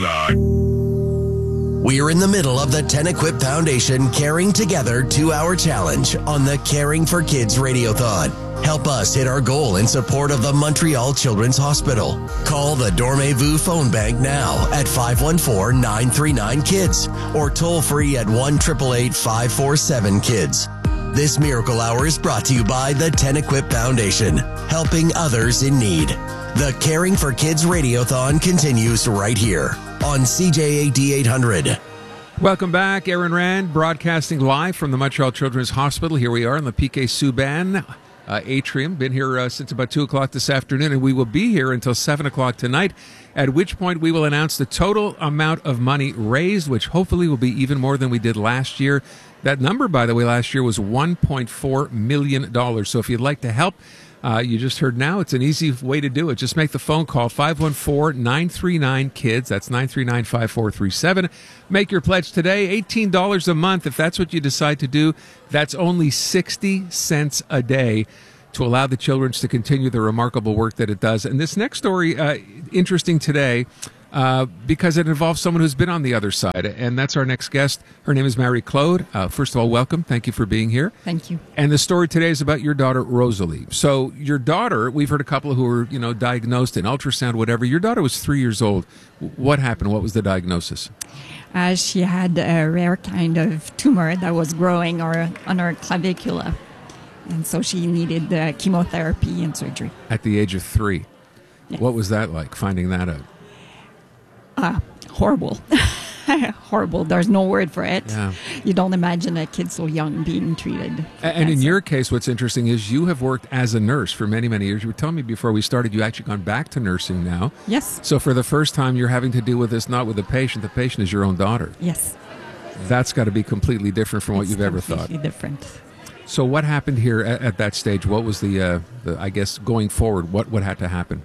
We're in the middle of the 10 Equip Foundation Caring Together 2-hour challenge on the Caring for Kids Radiothon. Help us hit our goal in support of the Montreal Children's Hospital. Call the Dormez-vous phone bank now at 514-939-KIDS or toll free at 1-888-547-KIDS. This Miracle Hour is brought to you by the 10 Equip Foundation, helping others in need. The Caring for Kids Radiothon continues right here on CJAD 800. Welcome back. Aaron Rand broadcasting live from the Montreal Children's Hospital. Here we are in the PK Subban atrium. Been here since about 2 o'clock this afternoon, and we will be here until 7 o'clock tonight, at which point we will announce the total amount of money raised, which hopefully will be even more than we did last year. That number, by the way, last year was $1.4 million. So if you'd like to help, you just heard now, it's an easy way to do it. Just make the phone call, 514-939-KIDS. That's 939-5437. Make your pledge today, $18 a month. If that's what you decide to do, that's only 60 cents a day to allow the Children's to continue the remarkable work that it does. And this next story, interesting today, because it involves someone who's been on the other side, and that's our next guest. Her name is Marie-Claude. First of all, welcome. Thank you for being here. Thank you. And the story today is about your daughter, Rosalie. So your daughter, we've heard a couple who were, diagnosed in ultrasound, whatever. Your daughter was 3 years old. What happened? What was the diagnosis? She had a rare kind of tumor that was growing on her clavicula, and so she needed chemotherapy and surgery. At the age of 3. Yes. What was that like, finding that out? Horrible. Horrible. There's no word for it. Yeah. You don't imagine a kid so young being treated. And in your case, what's interesting is you have worked as a nurse for many, many years. You were telling me before we started, you actually gone back to nursing now. Yes. So for the first time, you're having to deal with this not with the patient is your own daughter. Yes. That's got to be completely different from what you've ever thought. Completely different. So what happened here at that stage? What was the I guess, going forward, what had to happen?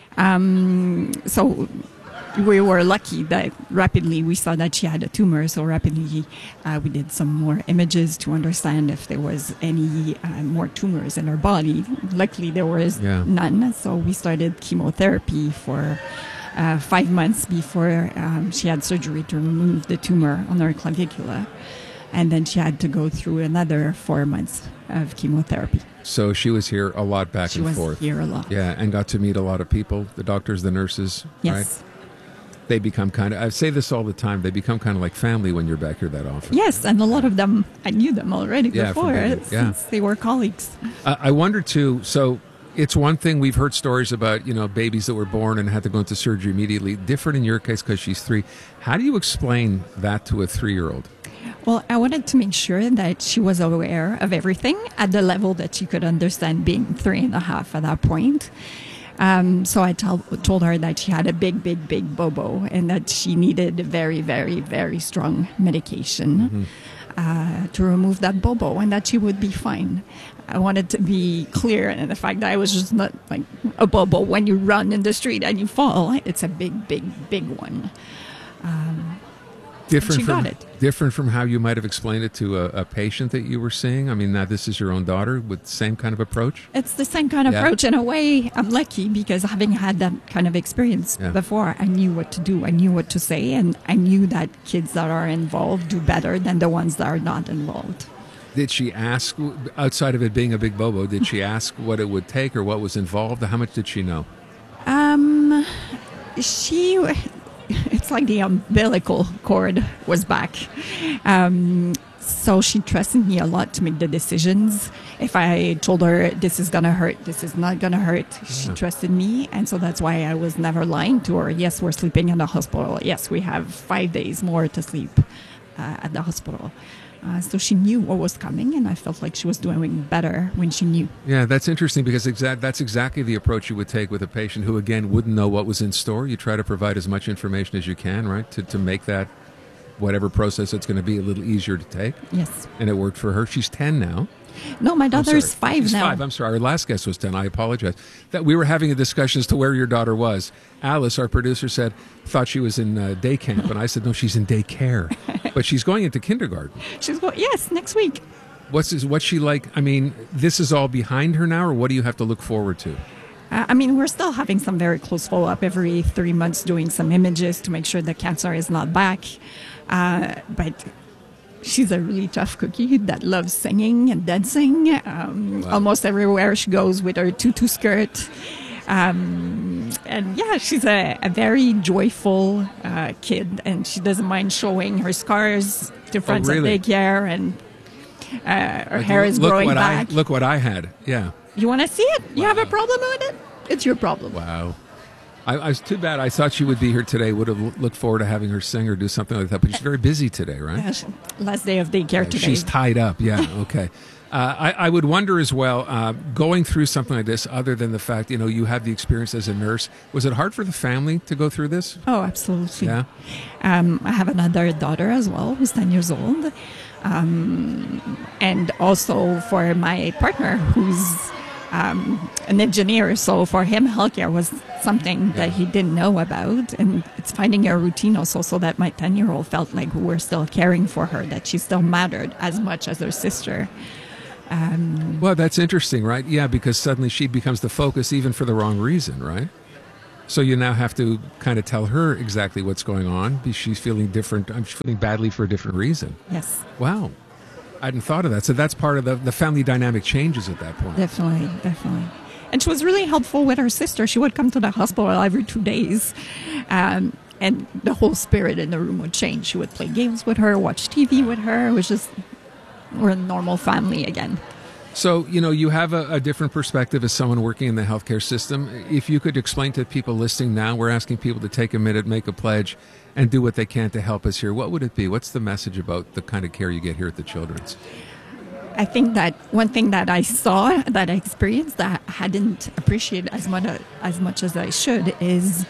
So we were lucky that rapidly we saw that she had a tumor. So rapidly we did some more images to understand if there was any more tumors in her body. Luckily, there was none. So we started chemotherapy for 5 months before she had surgery to remove the tumor on her clavicula. And then she had to go through another 4 months of chemotherapy. So she was here a lot back and forth. She was here a lot. Yeah, and got to meet a lot of people, the doctors, the nurses, yes. Right? They become I say this all the time, they become kind of like family when you're back here that often. Yes, and a lot of them, I knew them already before, since they were colleagues. I wonder too, so it's one thing, we've heard stories about, babies that were born and had to go into surgery immediately. Different in your case because she's 3. How do you explain that to a 3-year-old? Well, I wanted to make sure that she was aware of everything at the level that she could understand, being 3.5 at that point. So I told her that she had a big bobo and that she needed very, very, very strong medication to remove that bobo, and that she would be fine. I wanted to be clear in the fact that I was just not like a bobo when you run in the street and you fall. It's a big, big, big one. Different from how you might have explained it to a patient that you were seeing? I mean, this is your own daughter with the same kind of approach? It's the same kind of approach. In a way, I'm lucky because having had that kind of experience before, I knew what to do. I knew what to say, and I knew that kids that are involved do better than the ones that are not involved. Did she ask, outside of it being a big bobo, did she ask what it would take or what was involved? How much did she know? It's like the umbilical cord was back. So she trusted me a lot to make the decisions. If I told her this is going to hurt, this is not going to hurt, she trusted me. And so that's why I was never lying to her. Yes, we're sleeping in the hospital. Yes, we have 5 days more to sleep at the hospital. So she knew what was coming, and I felt like she was doing better when she knew. Yeah, that's interesting because that's exactly the approach you would take with a patient who, again, wouldn't know what was in store. You try to provide as much information as you can, right, to make that whatever process it's going to be a little easier to take. Yes. And it worked for her. She's 10 now. No, my daughter's 5 She's now. 5. I'm sorry. Our last guest was 10. I apologize. That we were having a discussion as to where your daughter was. Alice, our producer, thought she was in day camp, and I said, no, she's in daycare. But she's going into kindergarten. Yes, next week. What's she like? I mean, this is all behind her now, or what do you have to look forward to? I mean, we're still having some very close follow-up every 3 months, doing some images to make sure the cancer is not back. But she's a really tough cookie that loves singing and dancing. Wow. Almost everywhere she goes with her tutu skirt. And yeah, she's a very joyful kid, and she doesn't mind showing her scars to friends at daycare, and her hair is growing back. Look what I had. Yeah. You want to see it? You have a problem with it? It's your problem. Wow. I was too bad. I thought she would be here today. Would have looked forward to having her sing or do something like that. But she's very busy today, right? Yeah, last day of daycare today. She's tied up. Yeah. Okay. I would wonder as well, going through something like this, other than the fact, you have the experience as a nurse, was it hard for the family to go through this? Oh, absolutely. Yeah. I have another daughter as well, who's 10 years old. And also for my partner, who's an engineer. So for him, healthcare was something that he didn't know about. And it's finding a routine also, so that my 10-year-old felt like we're still caring for her, that she still mattered as much as her sister. Well, that's interesting, right? Yeah, because suddenly she becomes the focus even for the wrong reason, right? So you now have to kind of tell her exactly what's going on. She's feeling different. I'm feeling badly for a different reason. Yes. Wow. I hadn't thought of that. So that's part of the family dynamic changes at that point. Definitely. And she was really helpful with her sister. She would come to the hospital every 2 days. And the whole spirit in the room would change. She would play games with her, watch TV with her. It was just, we're a normal family again. So, you have a different perspective as someone working in the healthcare system. If you could explain to people listening now, we're asking people to take a minute, make a pledge, and do what they can to help us here. What would it be? What's the message about the kind of care you get here at the Children's? I think that one thing that I saw, that I experienced, that I hadn't appreciated as much as I should, is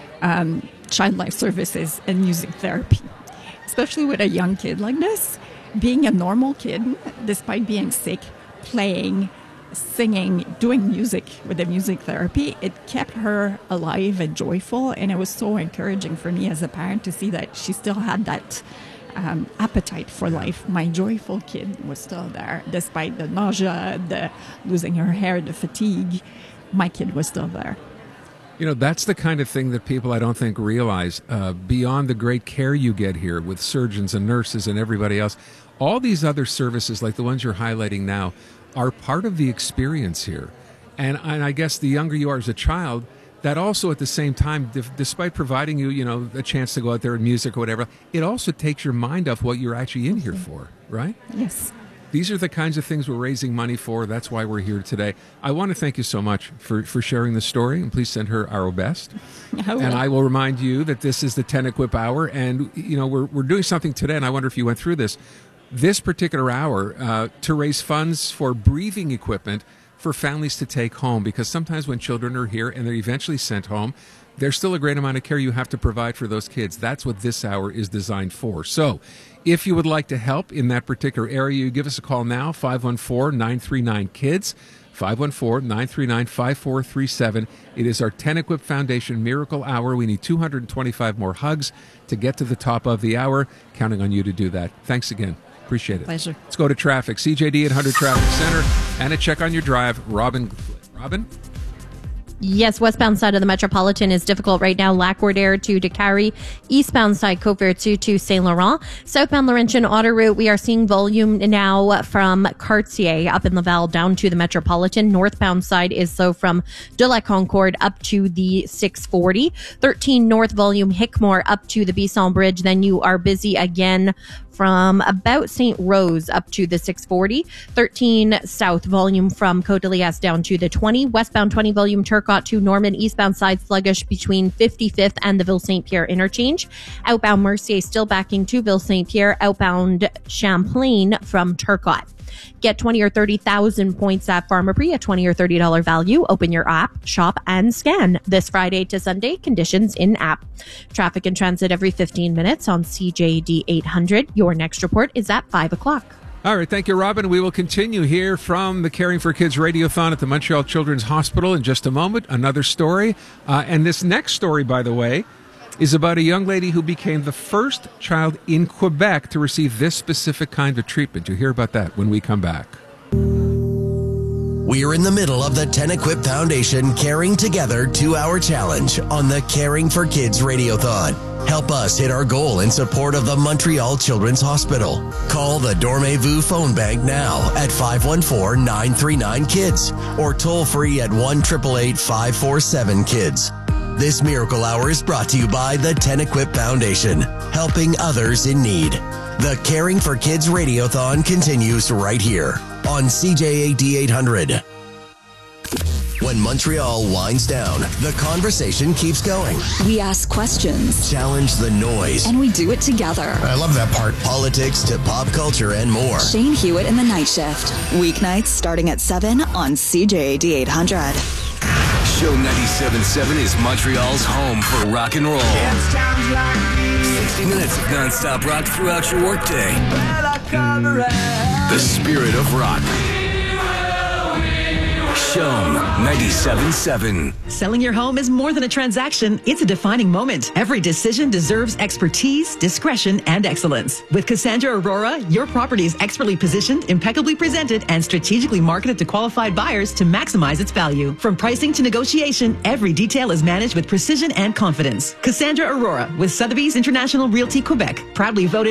child life services and music therapy. Especially with a young kid like this, being a normal kid, despite being sick, playing, singing, doing music with the music therapy, it kept her alive and joyful. And it was so encouraging for me as a parent to see that she still had that appetite for life. My joyful kid was still there, despite the nausea, the losing her hair, the fatigue. My kid was still there. That's the kind of thing that people, I don't think, realize. Beyond the great care you get here with surgeons and nurses and everybody else, all these other services, like the ones you're highlighting now, are part of the experience here. And I guess the younger you are as a child, that also at the same time, despite providing you, a chance to go out there in music or whatever, it also takes your mind off what you're actually in here for, right? Yes. These are the kinds of things we're raising money for. That's why we're here today. I want to thank you so much for sharing the story, and please send her our best. And I will remind you that this is the 10 Equip Hour, and we're doing something today, and I wonder if you went through this particular hour to raise funds for breathing equipment for families to take home, because sometimes when children are here and they're eventually sent home, there's still a great amount of care you have to provide for those kids. That's what this hour is designed for. So if you would like to help in that particular area, you give us a call now, 514-939-KIDS, 514-939-5437. It is our 10 Equip Foundation Miracle Hour. We need 225 more hugs to get to the top of the hour. Counting on you to do that. Thanks again. Appreciate it. Pleasure. Let's go to traffic. CJD 800 Traffic Center, and a check on your drive. Robin? Yes, westbound side of the Metropolitan is difficult right now. Lac-Warder to Décarie. Eastbound side, Côte-Vertu to Saint Laurent. Southbound Laurentian Auto Route, we are seeing volume now from Cartier up in Laval down to the Metropolitan. Northbound side is so from de la Concorde up to the 640. 13 north volume Hickmore up to the Bisson Bridge. Then you are busy again from about St. Rose up to the 640. 13 south volume from Côte de Liesse down to the 20. Westbound 20 volume Turcotte to Norman. Eastbound side sluggish between 55th and the Ville St. Pierre interchange. Outbound Mercier still backing to Ville St. Pierre. Outbound Champlain from Turcotte. Get 20 or 30,000 points at Pharmaprix, a $20 or $30 value. Open your app, shop, and scan. This Friday to Sunday, conditions in app. Traffic and transit every 15 minutes on CJD 800. Your next report is at 5 o'clock. All right, thank you, Robin. We will continue here from the Caring for Kids Radiothon at the Montreal Children's Hospital in just a moment. Another story. And this next story, by the way, is about a young lady who became the first child in Quebec to receive this specific kind of treatment. You'll hear about that when we come back. We're in the middle of the TenEquip Foundation Caring Together 2-hour challenge on the Caring for Kids Radiothon. Help us hit our goal in support of the Montreal Children's Hospital. Call the Dormez-vous phone bank now at 514-939-KIDS or toll free at 1-888-547-KIDS. This Miracle Hour is brought to you by the TenEquip Foundation, helping others in need. The Caring for Kids Radiothon continues right here on CJAD 800. When Montreal winds down, the conversation keeps going. We ask questions, Challenge the noise. and we do it together. I love that part. Politics to pop culture and more. Shane Hewitt in the Night Shift. Weeknights starting at 7 on CJAD 800. Show 97.7 is Montreal's home for rock and roll. 60 minutes of non-stop rock throughout your workday. The spirit of rock. Show 97.7. Selling your home is more than a transaction. It's a defining moment. Every decision deserves expertise, discretion, and excellence. With Cassandra Aurora, your property is expertly positioned, impeccably presented, and strategically marketed to qualified buyers to maximize its value. From pricing to negotiation, every detail is managed with precision and confidence. Cassandra Aurora with Sotheby's International Realty Quebec, proudly voted